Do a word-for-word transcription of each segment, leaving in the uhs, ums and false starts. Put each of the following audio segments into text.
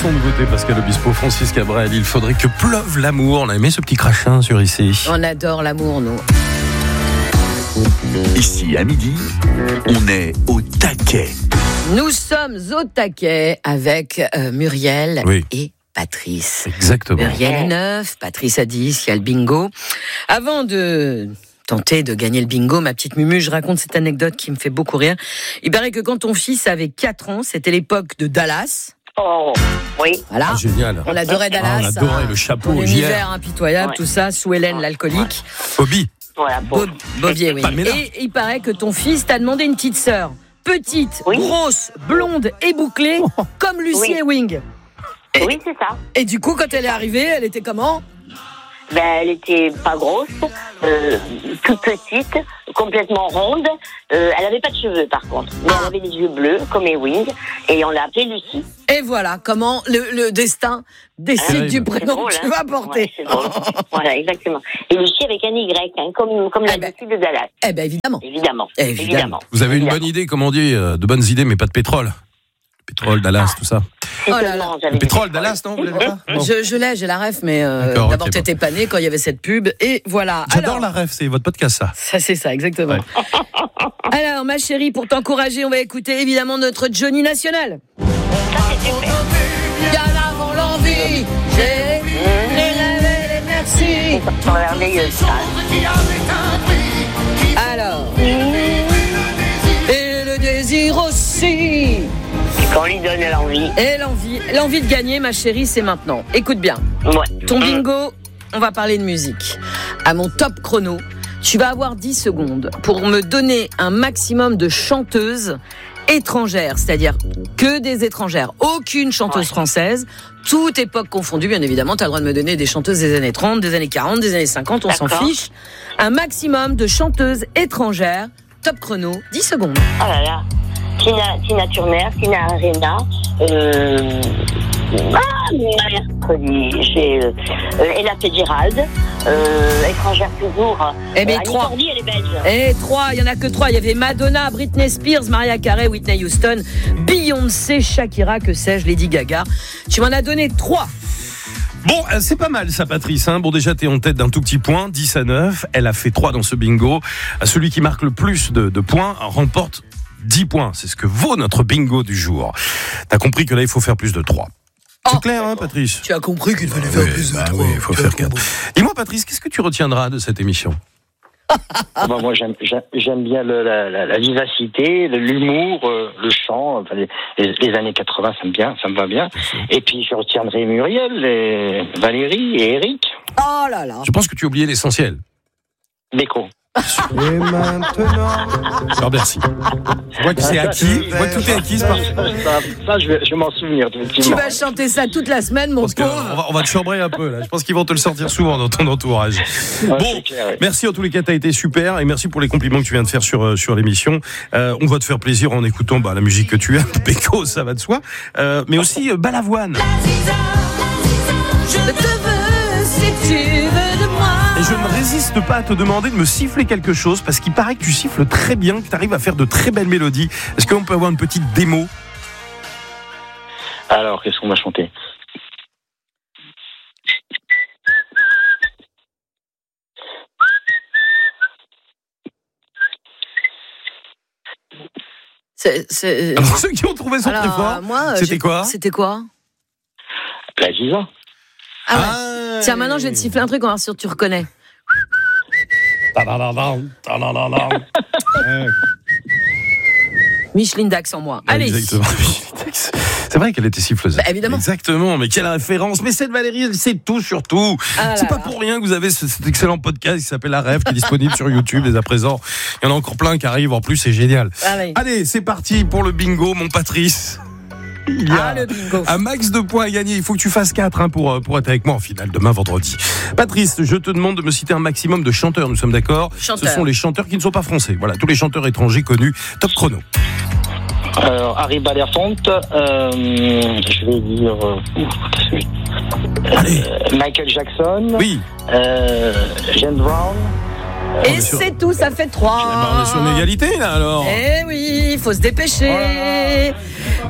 chanson nouveauté, Pascal Obispo, Francis Cabrel. Il faudrait que pleuve l'amour. On a aimé ce petit crachin sur ici. On adore l'amour, nous. Ici, à midi, on est au taquet. Nous sommes au taquet avec euh, Muriel oui. et Patrice. Exactement. Muriel a neuf, Patrice a dix, il y a le bingo. Avant de tenter de gagner le bingo, ma petite Mumu, je raconte cette anecdote qui me fait beaucoup rire. Il paraît que quand ton fils avait quatre ans, c'était l'époque de Dallas. Oh, oui. Voilà. Ah, génial. On adorait Dallas. Ah, on adorait hein, le chapeau ton au univers J R. impitoyable, Ouais. tout ça, sous Hélène Ouais. l'alcoolique. Bobby. Voilà, bon. Bob, Bobier, oui. Pamela. Et il paraît que ton fils t'a demandé une petite sœur. Petite, Oui. grosse, blonde et bouclée, comme Lucie Oui. Ewing. Et, Oui, c'est ça. et du coup, quand elle est arrivée, elle était comment ? Ben, elle était pas grosse, euh, toute petite, complètement ronde. Euh, elle avait pas de cheveux, par contre. Mais elle avait des yeux bleus, comme Ewing. Et on l'a appelée Lucie. Et voilà comment le, le destin décide Ah, du c'est prénom drôle, que tu hein. vas porter. Ouais, c'est drôle. Voilà, exactement. Et Lucie avec un Y, hein, comme, comme Eh la ben. Lucie de Dallas. Eh bien, évidemment. Évidemment. Évidemment. Vous avez une Évidemment. bonne idée, comme on dit, euh, de bonnes idées, mais pas de pétrole. Pétrole, Dallas, tout ça. Si Oh là seulement là. j'avais Le des pétrole, pétroles. Dallas, non vous l'avez pas Non. Je, je l'ai, j'ai la ref, mais euh, D'accord, d'abord, ok, t'étais pas né quand il y avait cette pub. Et voilà. J'adore Alors, la ref, c'est votre podcast, ça. Ça, c'est ça, exactement. Ouais. Alors, ma chérie, pour t'encourager, on va écouter évidemment notre Johnny National. Ça, c'était fait. Bien avant l'envie, j'ai les rêves et les merci. Dans merveilleuse salle. Alors, et le désir aussi. Quand on lui donne l'envie. Et l'envie, l'envie de gagner, ma chérie, c'est maintenant. Écoute bien. Ouais. Ton bingo, on va parler de musique. À mon top chrono, tu vas avoir dix secondes pour me donner un maximum de chanteuses étrangères, c'est-à-dire que des étrangères, aucune chanteuse Ouais. française, toute époque confondue, bien évidemment, tu as le droit de me donner des chanteuses des années trente, des années quarante, des années cinquante, on s'en D'accord. fiche. Un maximum de chanteuses étrangères, top chrono, dix secondes. Oh là là. Tina, Tina Turner, Tina Arena, euh, ah, mercredi, j'ai euh, Ella Fitzgerald, euh, étrangère toujours. Eh bien, Annie trois. Cordy, elle est belge. Et trois, il y en a que trois. Il y avait Madonna, Britney Spears, Mariah Carey, Whitney Houston, Beyoncé, Shakira, que sais-je, Lady Gaga. Tu m'en as donné trois. Bon, euh, c'est pas mal ça, Patrice. Hein. Bon, déjà, t'es en tête d'un tout petit point, dix à neuf. Elle a fait trois dans ce bingo. Celui qui marque le plus de, de points remporte dix points. C'est ce que vaut notre bingo du jour. T'as compris que là, il faut faire plus de trois. C'est Oh. clair, hein, Patrice? Tu as compris qu'il fallait faire Oui, plus de bah trois. oui, il faut Tu as faire quatre. compris. Dis-moi, Patrice, qu'est-ce que tu retiendras de cette émission? Ah bah moi j'aime j'aime, j'aime bien le, la, la, la vivacité, le- l'humour, euh, le chant. Enfin, les, les, les années quatre-vingts, ça me bien, ça me va bien. Et puis je retiendrai Muriel, et Valérie et Eric. Oh là là. Je pense que tu as oublié l'essentiel. Déco. Et maintenant, Je remercie. Je vois que c'est acquis. Je vois que tout est acquis. C'est parfait. Ça, ça, je vais, je vais m'en souvenir Tu effectivement. vas chanter ça toute la semaine, mon Parce qu'on pauvre. va, on va te chambrer un peu là. Je pense qu'ils vont te le sortir souvent dans ton entourage. Ouais, Bon, c'est clair, ouais. merci en tous les cas, t'as été super et merci pour les compliments que tu viens de faire sur euh, sur l'émission. Euh, on va te faire plaisir en écoutant bah, la musique que tu aimes, Péco, ça va de soi, euh, mais aussi euh, Balavoine. Je te veux si tu veux de moi. Et je ne résiste pas à te demander de me siffler quelque chose parce qu'il paraît que tu siffles très bien, que tu arrives à faire de très belles mélodies. Est-ce qu'on peut avoir une petite démo? Alors qu'est-ce qu'on va chanter? C'est, c'est... Alors, ceux qui ont trouvé son Alors, très fort, euh, moi, c'était j'ai- quoi? C'était quoi? La Giza. Ah ouais. Ah, Tiens, maintenant, je vais te siffler un truc, on va voir si tu reconnais. Ta-da-da-da, ta-da-da-da. Ouais. Micheline Dax en moi. Allez. Exactement. C'est vrai qu'elle était siffleuse. Bah, évidemment. Exactement, mais quelle référence. Mais cette Valérie, elle sait tout sur tout. Ah C'est là pas là. pour rien que vous avez ce- cet excellent podcast qui s'appelle La Rêve, qui est disponible sur YouTube dès à présent. Il y en a encore plein qui arrivent. En plus, c'est génial. Allez. Allez, c'est parti pour le bingo, mon Patrice. Il y a Ah, le bingo. un max de points à gagner. Il faut que tu fasses quatre hein, pour, pour être avec moi en finale demain vendredi. Patrice, je te demande de me citer un maximum de chanteurs. Nous sommes d'accord? Chanteurs. Ce sont les chanteurs qui ne sont pas français. Voilà, tous les chanteurs étrangers connus. Top chrono. Alors Harry Belafonte, euh, je vais dire euh, ouf, Allez. euh, Michael Jackson, Oui. euh, James Brown. on est Et sur- c'est tout, ça fait Eh ben, trois. on est sur une égalité là alors. Eh oui, il faut se dépêcher.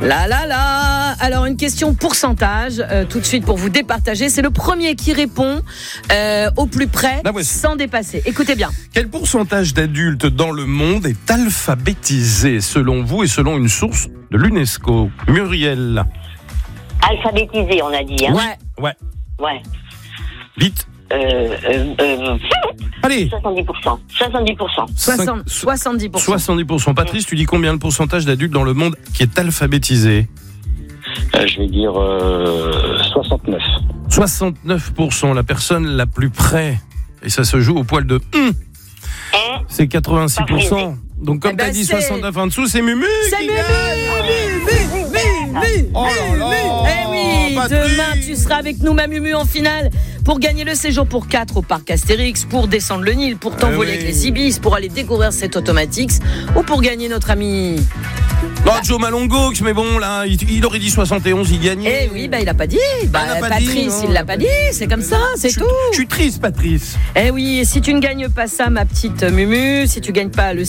Là, là, là. Alors, une question pourcentage, euh, tout de suite pour vous départager. C'est le premier qui répond euh, au plus près, Ah ouais. sans dépasser. Écoutez bien. Quel pourcentage d'adultes dans le monde est alphabétisé selon vous et selon une source de l'UNESCO? Muriel. Alphabétisé, on a dit. Hein. Ouais. Ouais. Ouais. Vite. Euh, euh, euh, Allez. soixante-dix pour cent. soixante-dix pour cent. soixante, soixante-dix pour cent. soixante-dix pour cent. Patrice, tu dis combien le pourcentage d'adultes dans le monde qui est alphabétisé? Euh, je vais dire euh, soixante-neuf. soixante-neuf pour cent. La personne la plus près. Et ça se joue au poil de hum, Hein? c'est quatre-vingt-six pour cent. Donc comme Eh tu as ben, dit c'est- soixante-neuf en dessous, c'est Mumu C'est qui Mumu, gagne. Mumu, Mumu, Oh là là. Eh oui, Patrice. demain tu seras avec nous, ma Mumu, en finale pour gagner le séjour pour quatre au parc Astérix, pour descendre le Nil, pour t'envoler Eh avec oui. les Ibis, pour aller découvrir cet Automatix ou pour gagner notre ami. Oh, Joe Malongo, mais bon, là, il, il aurait dit soixante et onze, il gagnait. Eh oui, bah il a pas dit. Bah, Ah, il a pas dit, Patrice, non. il l'a pas dit. C'est comme ça, c'est Je suis- tout. Je suis triste, Patrice. Eh oui, et si tu ne gagnes pas ça, ma petite Mumu, si tu gagnes pas le